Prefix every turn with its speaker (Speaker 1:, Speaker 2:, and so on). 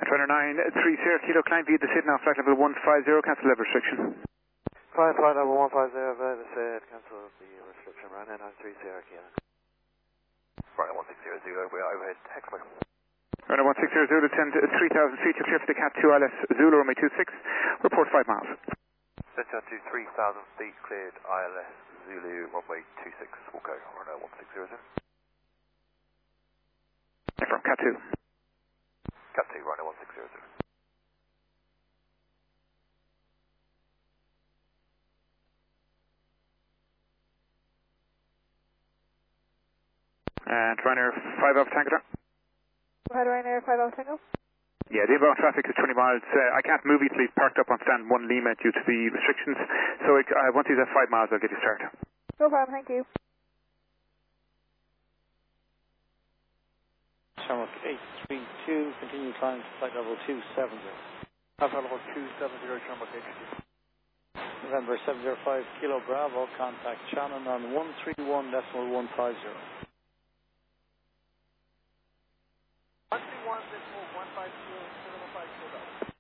Speaker 1: Runner 930 Kilo, climb via the SID now, flight level 150, cancel level restriction.
Speaker 2: Flight level 150, via the SID, cancel the restriction, Ryanair 930 Kilo. Ryanair 1600, we are overhead, Hexler.
Speaker 1: Runner 1600, descend 3,000 feet, you're clear for the Cat 2 ILS Zulu, runway 26, report 5 miles.
Speaker 2: Descend to 3,000 feet, cleared ILS Zulu, runway 26, we'll go, Ryanair 1600.
Speaker 1: From Cat 2.
Speaker 2: Cat 2, Ryanair 1600.
Speaker 1: And Ryanair 5 Alpha Tango.
Speaker 3: Go ahead, Ryanair 5 Alpha Tango.
Speaker 1: Yeah, the inbound traffic is 20 miles. I can't move you till he's parked up on stand 1 Lima due to the restrictions. So once he's at 5 miles, I'll get you started.
Speaker 3: No problem, thank you.
Speaker 4: Shamrock 832, continue climb to flight level 270.
Speaker 2: Flight level 270, Shamrock 832.
Speaker 4: November 705 Kilo Bravo, contact Shannon on 131.150.
Speaker 2: 131.150, 705 Kilo Bravo.